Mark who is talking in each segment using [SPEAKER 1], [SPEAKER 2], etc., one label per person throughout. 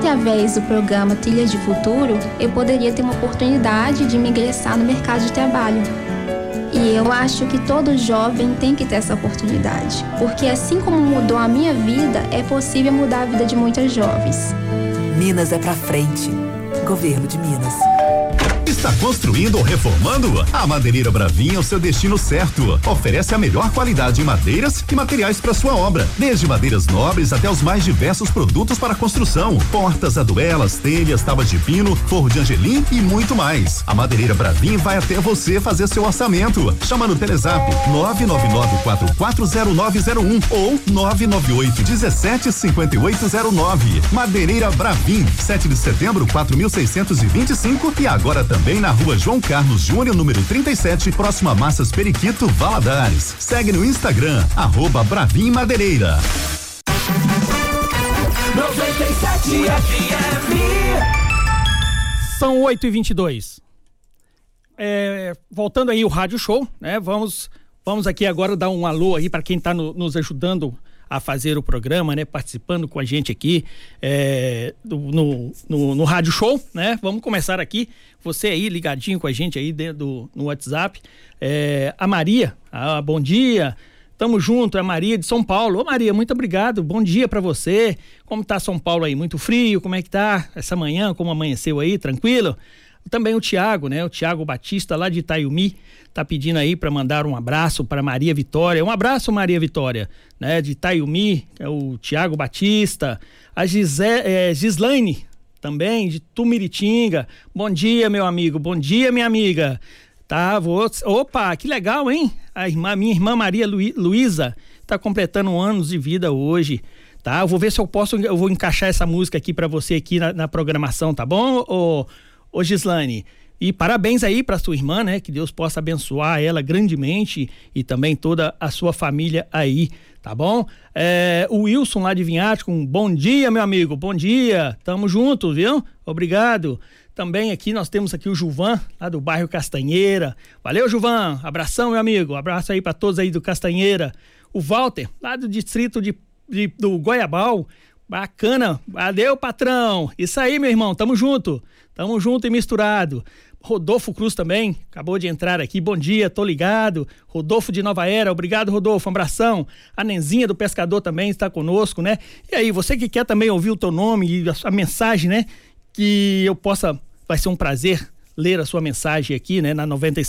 [SPEAKER 1] através do programa Trilhas de Futuro, eu poderia ter uma oportunidade de me ingressar no mercado de trabalho. E eu acho que todo jovem tem que ter essa oportunidade, porque assim como mudou a minha vida, é possível mudar a vida de muitos jovens.
[SPEAKER 2] Minas é pra frente. Governo de Minas.
[SPEAKER 3] Está construindo ou reformando? A Madeireira Bravin é o seu destino certo. Oferece a melhor qualidade em madeiras e materiais para sua obra, desde madeiras nobres até os mais diversos produtos para construção: portas, aduelas, telhas, tábuas de pino, forro de angelim e muito mais. A Madeireira Bravin vai até você fazer seu orçamento. Chama no Telezap 999440901 ou 998175809. Madeireira Bravin, 7 de setembro, 4625 e agora também na Rua João Carlos Júnior, número 37, próximo a Massas Periquito, Valadares. Segue no Instagram, @Bravin Madeireira.
[SPEAKER 4] 97 FM.
[SPEAKER 5] São 8h22. Voltando aí o Rádio Show, né? Vamos aqui agora dar um alô aí para quem está nos ajudando a fazer o programa, né? Participando com a gente aqui no Rádio Show, né? Vamos começar aqui, você aí ligadinho com a gente aí no WhatsApp, a Maria, bom dia, tamo junto, é a Maria de São Paulo. Ô Maria, muito obrigado, bom dia pra você. Como tá São Paulo aí? Muito frio? Como é que tá essa manhã? Como amanheceu aí? Tranquilo? Também o Tiago, né? O Tiago Batista lá de Itaiumi tá pedindo aí para mandar um abraço para Maria Vitória. Um abraço, Maria Vitória, né? De Itaiumi, é o Tiago Batista, a Gislaine também de Tumiritinga. Bom dia, meu amigo. Bom dia, minha amiga. Tá, opa, que legal, hein? Minha irmã Maria Luísa tá completando anos de vida hoje. Tá? Eu vou ver se eu vou encaixar essa música aqui para você aqui na programação, tá bom, ô Gislaine? E parabéns aí para sua irmã, né? Que Deus possa abençoar ela grandemente e também toda a sua família aí, tá bom? O Wilson lá de Vinhático, bom dia, meu amigo, bom dia, tamo junto, viu? Obrigado. Também aqui nós temos aqui o Juvan, lá do bairro Castanheira. Valeu, Juvan, abração, meu amigo, abraço aí para todos aí do Castanheira. O Walter, lá do distrito do Goiabal, bacana, valeu, patrão. Isso aí, meu irmão, tamo junto e misturado. Rodolfo Cruz também, acabou de entrar aqui, bom dia, tô ligado. Rodolfo de Nova Era, obrigado, Rodolfo, um abração. A Nenzinha do Pescador também está conosco, né? E aí, você que quer também ouvir o teu nome e a mensagem, né? Que eu possa, vai ser um prazer ler a sua mensagem aqui, né? Na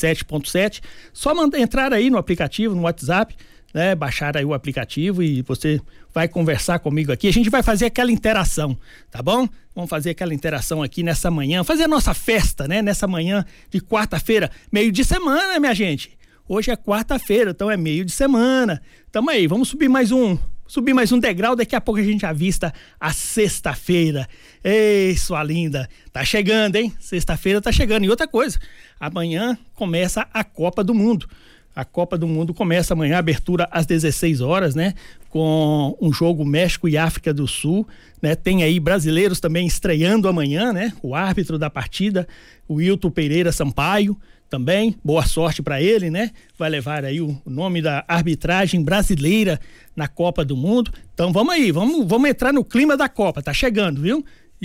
[SPEAKER 5] 97.7, só entrar aí no aplicativo, no WhatsApp, né? Baixar aí o aplicativo e você vai conversar comigo aqui, a gente vai fazer aquela interação, tá bom? Vamos fazer aquela interação aqui nessa manhã, fazer a nossa festa, né? Nessa manhã de quarta-feira, meio de semana, minha gente. Hoje é quarta-feira, então é meio de semana. Tamo aí, vamos subir mais um degrau, daqui a pouco a gente avista a sexta-feira. Ei, sua linda, tá chegando, hein? Sexta-feira tá chegando. E outra coisa, amanhã começa a Copa do Mundo. A Copa do Mundo começa amanhã, abertura às 16 horas, né? Com um jogo México e África do Sul, né? Tem aí brasileiros também estreando amanhã, né? O árbitro da partida, o Wilton Pereira Sampaio, também, boa sorte para ele, né? Vai levar aí o nome da arbitragem brasileira na Copa do Mundo. Então vamos aí, vamos entrar no clima da Copa, tá chegando, viu?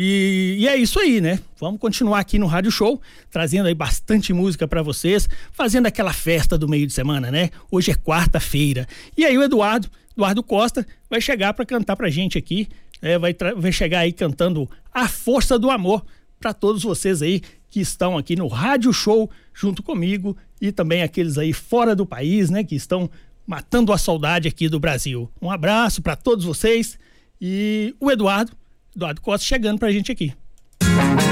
[SPEAKER 5] E é isso aí, né? Vamos continuar aqui no Rádio Show, trazendo aí bastante música pra vocês, fazendo aquela festa do meio de semana, né? Hoje é quarta-feira. E aí o Eduardo Costa vai chegar pra cantar pra gente aqui, vai chegar aí cantando A Força do Amor pra todos vocês aí que estão aqui no Rádio Show junto comigo e também aqueles aí fora do país, né? Que estão matando a saudade aqui do Brasil. Um abraço pra todos vocês e o Eduardo Costa chegando pra gente aqui.